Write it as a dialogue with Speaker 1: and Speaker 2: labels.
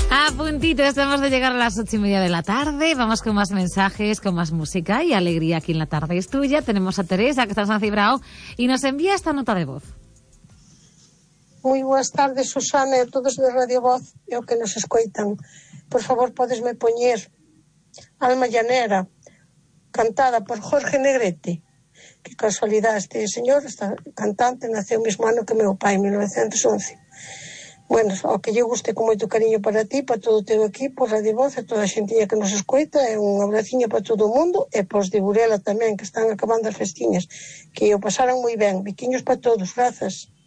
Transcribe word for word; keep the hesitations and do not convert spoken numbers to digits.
Speaker 1: A puntito, estamos de llegar a las ocho y media de la tarde. Vamos con más mensajes, con más música y alegría aquí en La Tarde es Tuya. Tenemos a Teresa, que está en San Cibrao, y nos envía esta nota de voz.
Speaker 2: Moi boas tardes, Susana, e a todos de Radio Voz e o que nos escoitan. Por favor, podesme poñer Alma Llanera, cantada por Jorge Negrete. Que casualidade, este señor, esta cantante, naceu o mesmo ano que meu pai, en mil novecentos e once. Bueno, ao que lle guste con moito cariño para ti, para todo o teu equipo, Radio Voz, e toda a xentilla que nos escoita, e un abraciño para todo o mundo, e para os de Burela tamén, que están acabando as festiñas, que o pasaran moi ben. Biquiños para todos, grazas.